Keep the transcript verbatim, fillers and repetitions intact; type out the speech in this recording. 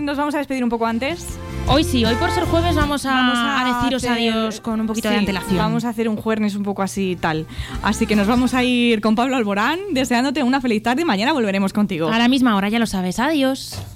nos vamos a despedir un poco antes. Hoy sí, hoy por ser jueves vamos a, Vamos a a deciros hacer- adiós con un poquito sí, de antelación. Vamos a hacer un jueves un poco así tal. Así que nos vamos a ir con Pablo Alborán, deseándote una feliz tarde y mañana volveremos contigo. A la misma hora, ya lo sabes. Adiós.